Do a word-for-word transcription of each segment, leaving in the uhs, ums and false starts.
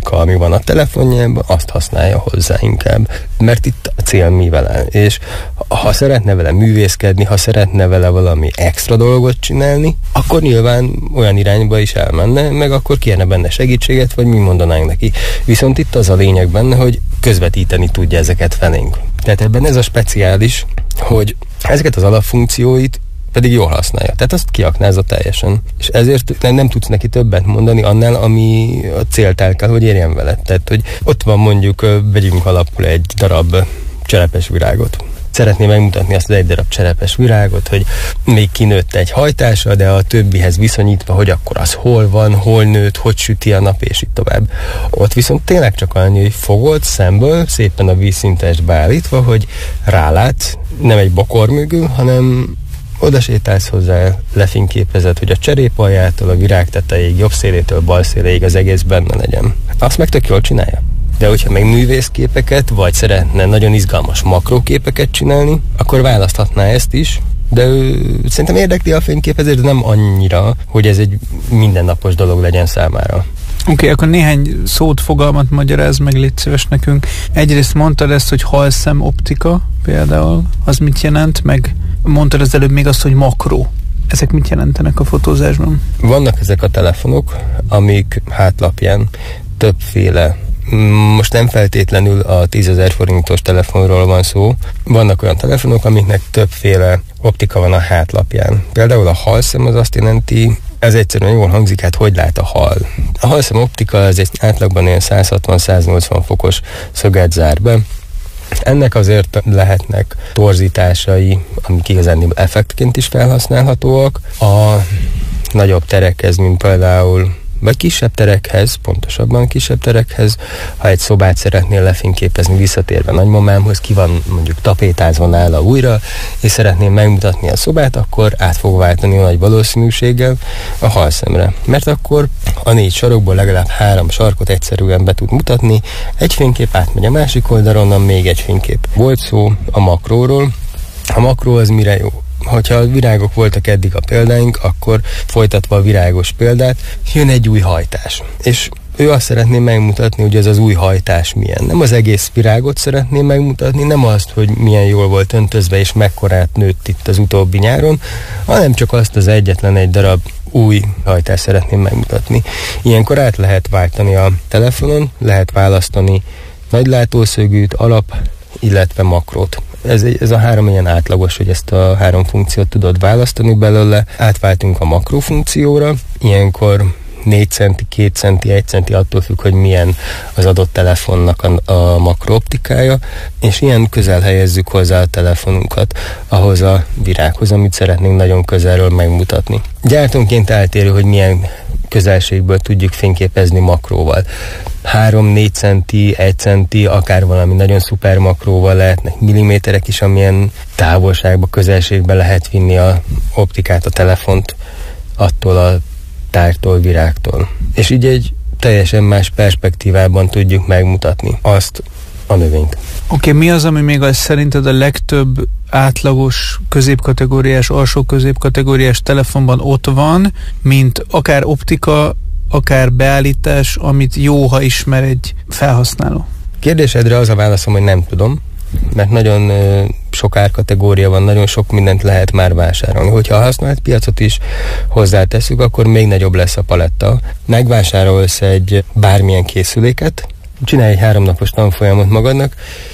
optika, ami van a telefonjában, azt használja hozzá inkább. Mert itt a cél mi vele. És ha szeretne vele művészkedni, ha szeretne vele valami extra dolgot csinálni, akkor nyilván olyan irányba is elmenne, meg akkor kérne benne segítséget, vagy mi mondanánk neki. Viszont itt az a lényeg benne, hogy közvetíteni tudja ezeket felénk. Tehát ebben ez a speciális, hogy ezeket az alapfunkcióit pedig jól használja. Tehát azt kiaknázza teljesen. És ezért nem, nem tudsz neki többet mondani annál, ami a célt el kell, hogy érjen vele. Tehát, hogy ott van mondjuk, vegyünk alapul egy darab cserepes virágot. Szeretné megmutatni azt az egy darab cserepes virágot, hogy még kinőtt egy hajtása, de a többihez viszonyítva, hogy akkor az hol van, hol nőtt, hogy süti a nap, és így tovább. Ott viszont tényleg csak annyi, hogy fogod szemből, szépen a vízszintest beállítva, hogy rálátsz, nem egy bokor mögül, hanem oda sétálsz hozzá, lefényképezed, hogy a cserépaljától a virág tetejéig, jobb szélétől bal széléig az egész benne legyen. Azt meg tök jól csinálja. De hogyha meg művészképeket, vagy szeretne nagyon izgalmas makróképeket csinálni, akkor választhatná ezt is, de ő, szerintem érdekli a fényképezés, de nem annyira, hogy ez egy mindennapos dolog legyen számára. Oké, okay, akkor néhány szót, fogalmat magyaráz meg, légy szíves nekünk. Egyrészt mondtad ezt, hogy halszem optika például, az mit jelent, meg mondtad az előbb még azt, hogy makró. Ezek mit jelentenek a fotózásban? Vannak ezek a telefonok, amik hátlapján többféle, most nem feltétlenül a tízezer forintos telefonról van szó, vannak olyan telefonok, amiknek többféle optika van a hátlapján. Például a halszem az azt jelenti, ez egyszerűen jól hangzik, hát hogy lát a hal. A halszem optika ez egy átlagban ilyen száz hatvan száz nyolcvan fokos szöget zár be. Ennek azért lehetnek torzításai, amik igazán effektként is felhasználhatóak. A nagyobb terekhez, mint például vagy kisebb terekhez, pontosabban kisebb terekhez, ha egy szobát szeretnél lefényképezni visszatérve nagymamámhoz, ki van mondjuk tapétázva nála újra, és szeretném megmutatni a szobát, akkor át fog váltani a nagy valószínűséggel a halszemre. Mert akkor a négy sarokból legalább három sarkot egyszerűen be tud mutatni, egy fénykép átmegy a másik oldalon, onnan még egy fénykép. Volt szó a makróról. A makró az mire jó? Hogyha virágok voltak eddig a példáink, akkor folytatva a virágos példát, jön egy új hajtás. És ő azt szeretné megmutatni, hogy ez az új hajtás milyen. Nem az egész virágot szeretné megmutatni, nem azt, hogy milyen jól volt öntözve és mekkorát nőtt itt az utóbbi nyáron, hanem csak azt az egyetlen egy darab új hajtást szeretném megmutatni. Ilyenkor át lehet váltani a telefonon, lehet választani nagylátószögűt, alap, illetve makrót. Ez, ez a három ilyen átlagos, hogy ezt a három funkciót tudod választani belőle. Átváltunk a makrofunkcióra, ilyenkor négy centi, két centi, egy centi, attól függ, hogy milyen az adott telefonnak a, a makrooptikája, és ilyen közel helyezzük hozzá a telefonunkat ahhoz a virághoz, amit szeretnénk nagyon közelről megmutatni. Gyártónként eltérő, hogy milyen közelségből tudjuk fényképezni makróval. három-négy centi, egy centi, akár valami nagyon szuper makróval lehetnek milliméterek is, amilyen távolságba, közelségbe lehet vinni a optikát, a telefont attól a tártól, virágtól. És így egy teljesen más perspektívában tudjuk megmutatni azt a növényt. Oké, okay, mi az, ami még az szerinted a legtöbb átlagos középkategóriás, alsó középkategóriás telefonban ott van, mint akár optika, akár beállítás, amit jó, ha ismer egy felhasználó? Kérdésedre az a válaszom, hogy nem tudom, mert nagyon ö, sok árkategória van, nagyon sok mindent lehet már vásárolni. Hogyha a használt piacot is hozzáteszünk, akkor még nagyobb lesz a paletta. Megvásárolsz egy bármilyen készüléket, csinálj egy háromnapos tanfolyamot magadnak,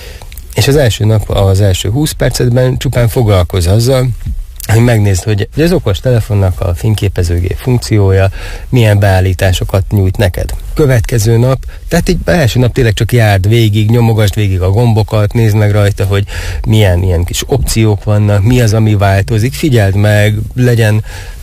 és az első nap, az első húsz percetben csupán foglalkozz azzal, hogy megnézd, hogy az okos telefonnak a fényképezőgép funkciója milyen beállításokat nyújt neked. Következő nap, tehát így első nap tényleg csak járd végig, nyomogasd végig a gombokat, nézd meg rajta, hogy milyen ilyen kis opciók vannak, mi az, ami változik, figyeld meg, legyen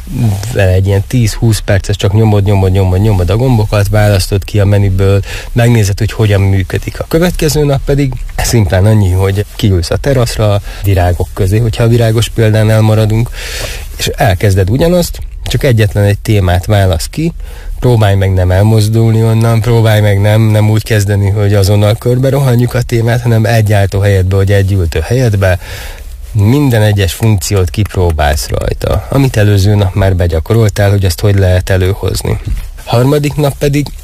egy ilyen tíz-húsz perces, csak nyomod, nyomod, nyomod, nyomod a gombokat, választod ki a menüből, megnézed, hogy hogyan működik. A következő nap pedig szimplán annyi, hogy kiülsz a teraszra, virágok közé, hogyha a virágos példánál maradunk, és elkezded ugyanazt, csak egyetlen egy témát válasz ki, próbálj meg nem elmozdulni onnan, próbálj meg nem, nem úgy kezdeni, hogy azonnal körbe rohanjuk a témát, hanem egy álltó helyedbe, vagy egy ültő helyedbe, minden egyes funkciót kipróbálsz rajta, amit előző nap már begyakoroltál, hogy ezt hogy lehet előhozni. Harmadik nap pedig